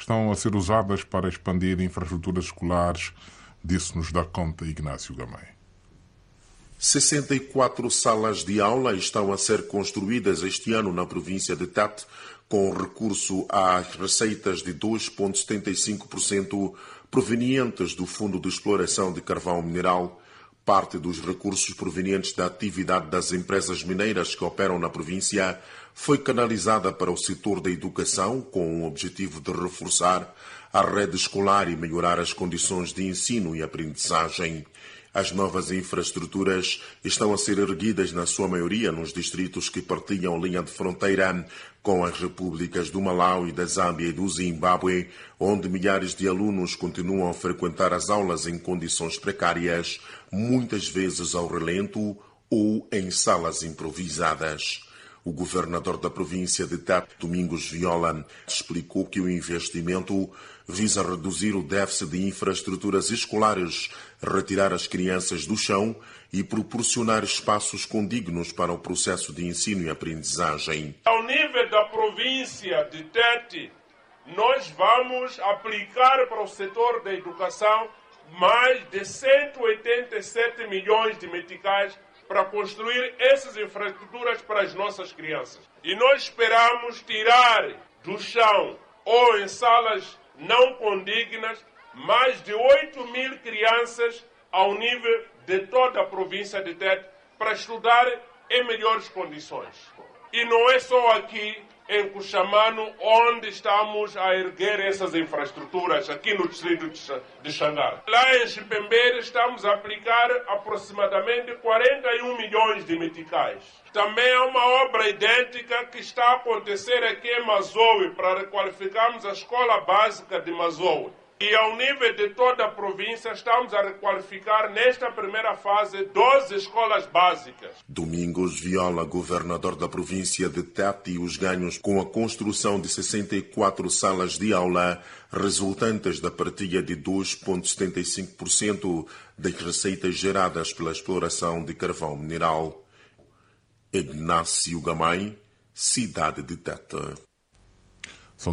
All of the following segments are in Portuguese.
estão a ser usadas para expandir infraestruturas escolares. Disso nos dá conta Ignácio Gamay. 64 salas de aula estão a ser construídas este ano na província de Tete, com recurso às receitas de 2,75% provenientes do Fundo de Exploração de Carvão Mineral. Parte dos recursos provenientes da atividade das empresas mineiras que operam na província foi canalizada para o setor da educação, com o objetivo de reforçar a rede escolar e melhorar as condições de ensino e aprendizagem. As novas infraestruturas estão a ser erguidas, na sua maioria, nos distritos que partilham linha de fronteira com as repúblicas do Malau e da Zâmbia e do Zimbábue, onde milhares de alunos continuam a frequentar as aulas em condições precárias, muitas vezes ao relento ou em salas improvisadas. O governador da província de Tete, Domingos Viola, explicou que o investimento visa reduzir o déficit de infraestruturas escolares, retirar as crianças do chão e proporcionar espaços condignos para o processo de ensino e aprendizagem. Ao nível da província de Tete, nós vamos aplicar para o setor da educação mais de 187 milhões de meticais para construir essas infraestruturas para as nossas crianças. E nós esperamos tirar do chão ou em salas não condignas mais de 8.000 crianças ao nível de toda a província de Tete para estudar em melhores condições. E não é só aqui em Cuxamano onde estamos a erguer essas infraestruturas, aqui no distrito de Xangar. Lá em Chipembeira estamos a aplicar aproximadamente 41 milhões de meticais. Também há uma obra idêntica que está a acontecer aqui em Mazoe para requalificarmos a escola básica de Mazoe. E ao nível de toda a província estamos a requalificar nesta primeira fase 12 escolas básicas. Domingos Viola, governador da província de Tete, e os ganhos com a construção de 64 salas de aula resultantes da partilha de 2,75% das receitas geradas pela exploração de carvão mineral. Ignácio Gamay, cidade de Tete. São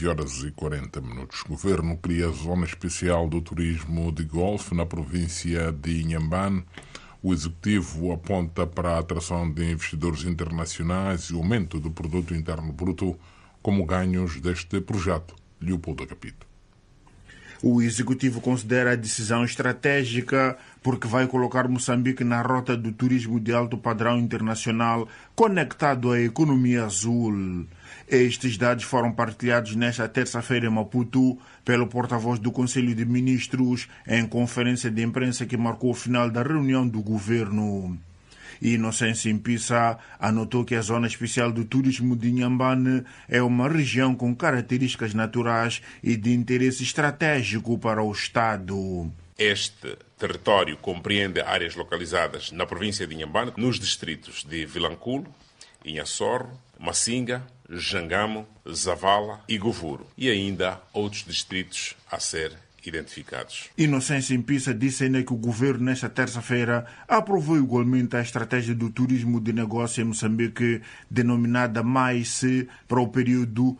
19h40. O Governo cria a Zona Especial do Turismo de Golfe na província de Inhambane. O Executivo aponta para a atração de investidores internacionais e o aumento do Produto Interno Bruto como ganhos deste projeto. Leopoldo Capito. O Executivo considera a decisão estratégica porque vai colocar Moçambique na rota do turismo de alto padrão internacional conectado à economia azul. Estes dados foram partilhados nesta terça-feira em Maputo pelo porta-voz do Conselho de Ministros em conferência de imprensa que marcou o final da reunião do governo. Inocêncio Impissa anotou que a Zona Especial do Turismo de Inhambane é uma região com características naturais e de interesse estratégico para o Estado. Este território compreende áreas localizadas na província de Inhambane, nos distritos de Vilanculo, Inhaçorro, Massinga, Jangamo, Zavala e Govuro, e ainda outros distritos a ser identificados. Inocêncio Impissa disse ainda que o governo, nesta terça-feira, aprovou igualmente a estratégia do turismo de negócio em Moçambique, denominada MAICE, para o período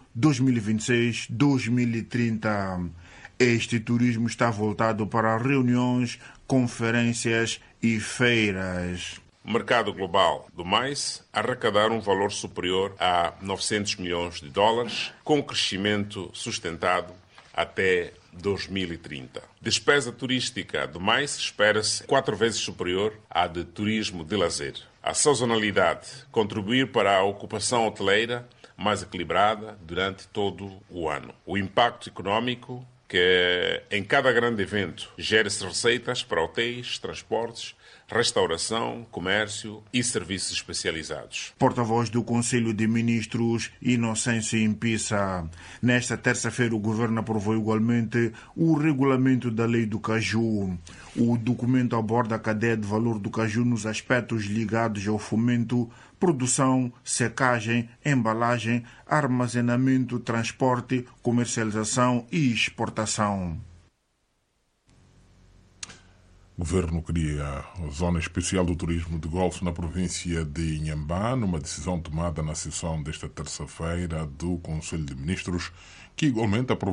2026-2030. Este turismo está voltado para reuniões, conferências e feiras. O mercado global do mais arrecadar um valor superior a 900 milhões de dólares, com crescimento sustentado até 2030. Despesa turística do mais espera-se 4 vezes superior à de turismo de lazer. A sazonalidade contribuir para a ocupação hoteleira mais equilibrada durante todo o ano. O impacto econômico que em cada grande evento gere-se receitas para hotéis, transportes, restauração, comércio e serviços especializados. Porta-voz do Conselho de Ministros, Inocêncio Impissa. Nesta terça-feira, o Governo aprovou igualmente o regulamento da Lei do Caju. O documento aborda a cadeia de valor do caju nos aspectos ligados ao fomento, produção, secagem, embalagem, armazenamento, transporte, comercialização e exportação. O Governo cria a Zona Especial do Turismo de Golfe na província de Inhambane, uma decisão tomada na sessão desta terça-feira do Conselho de Ministros, que igualmente aprovou